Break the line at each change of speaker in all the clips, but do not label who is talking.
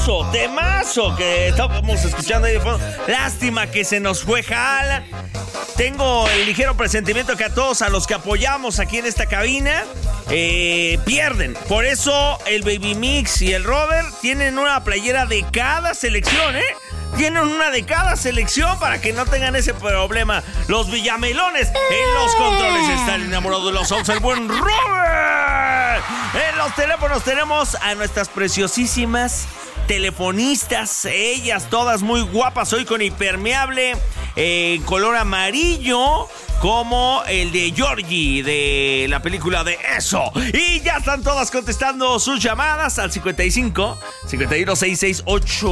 Temazo que estamos escuchando ahí de fondo. Lástima que se nos fue Hal. Tengo el ligero presentimiento que a todos a los que apoyamos aquí en esta cabina pierden. Por eso el Baby Mix y el Robert tienen una playera de cada selección, Tienen una de cada selección para que no tengan ese problema. Los Villamelones en los controles están enamorados de los ojos. El buen Robert. En los teléfonos tenemos a nuestras preciosísimas telefonistas. Ellas todas muy guapas. Hoy con impermeable en color amarillo, como el de Georgie de la película de Eso. Y ya están todas contestando sus llamadas al 55 5166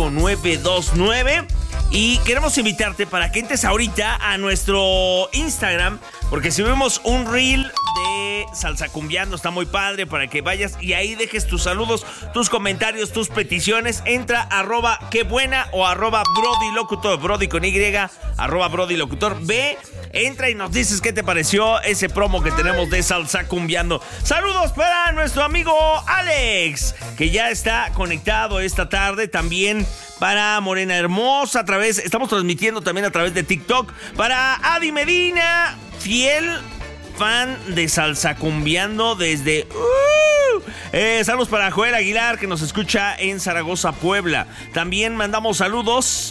8929. Y queremos invitarte para que entres ahorita a nuestro Instagram, porque si vemos un reel de Salsa Cumbiando, está muy padre, para que vayas y ahí dejes tus saludos, tus comentarios, tus peticiones. Entra @quebuena o @BrodyLocutor, Brody con Y, @BrodyLocutor. Ve, entra y nos dices qué te pareció ese promo que tenemos de Salsa Cumbiando. Saludos para nuestro amigo Alex, que ya está conectado esta tarde. También para Morena Hermosa, estamos transmitiendo también a través de TikTok. Para Adi Medina, fiel fan de Salsa Cumbiando desde... saludos para Joel Aguilar, que nos escucha en Zaragoza, Puebla. También mandamos saludos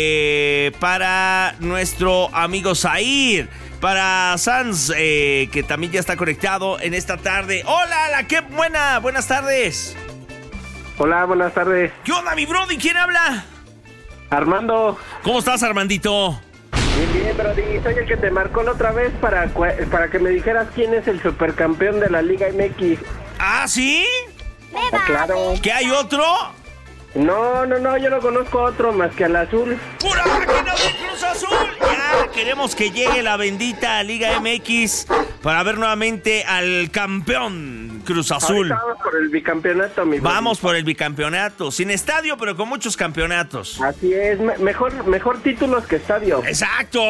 para nuestro amigo Zair, para Sanz, que también ya está conectado en esta tarde. Hola, la que buena, buenas tardes.
Hola, buenas tardes.
¿Qué onda, mi brody? ¿Quién habla?
Armando.
¿Cómo estás, Armandito?
Bien, brody. Soy el que te marcó la otra vez para que me dijeras quién es el supercampeón de la Liga MX.
¿Ah, sí?
Ah, claro.
¿Qué hay otro?
No, yo no conozco otro más que al azul.
¡Pura máquina de Cruz Azul! Ya queremos que llegue la bendita Liga MX para ver nuevamente al campeón Cruz Azul.
Ahorita vamos por el bicampeonato, mi brody.
Vamos por el bicampeonato. Sin estadio, pero con muchos campeonatos.
Así es. Mejor títulos que estadio.
Exacto.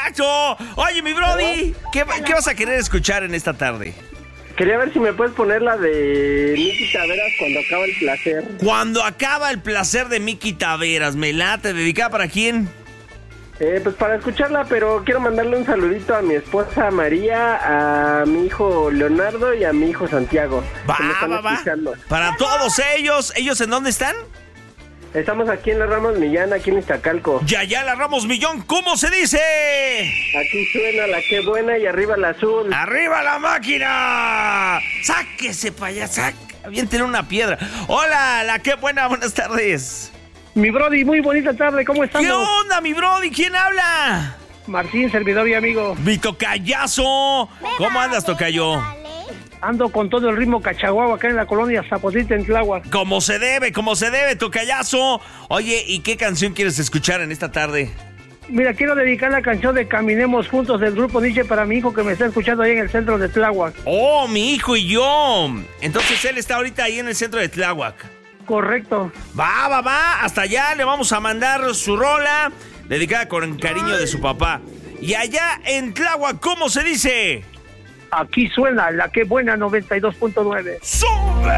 Oye, mi brody, ¿qué vas a querer escuchar en esta tarde?
Quería ver si me puedes poner la de Miki Taveras, Cuando acaba el placer.
Cuando acaba el placer, de Miki Taveras. Me late. ¿Dedicada para quién?
Pues para escucharla, pero quiero mandarle un saludito a mi esposa María, a mi hijo Leonardo y a mi hijo Santiago.
Va.
Escuchando.
Para todos ellos. ¿Ellos en dónde están?
Estamos aquí en la Ramos Millán, aquí en Iztacalco.
Ya, la Ramos Millón, ¿cómo se dice?
Aquí suena la que buena y arriba el azul.
¡Arriba la máquina! ¡Sáquese para allá! Aviéntele una piedra. Hola, la que buena, buenas tardes.
Mi brody, muy bonita tarde, ¿cómo estamos?
¿Qué onda, mi brody? ¿Quién habla?
Martín, servidor y amigo.
Mi tocayazo. ¿Cómo andas, tocayo?
Ando con todo el ritmo cachaguao acá en la colonia Zapotita, en Tláhuac.
Como se debe, tocayazo. Oye, ¿y qué canción quieres escuchar en esta tarde?
Mira, quiero dedicar la canción de Caminemos Juntos del grupo Nietzsche para mi hijo que me está escuchando ahí en el centro de Tláhuac.
Oh, mi hijo y yo. Entonces él está ahorita ahí en el centro de Tláhuac.
Correcto.
Va. Hasta allá le vamos a mandar su rola, dedicada con cariño de su papá. Y allá en Tláhuac, ¿cómo se dice?
Aquí suena la que buena 92.9.
¡Sube!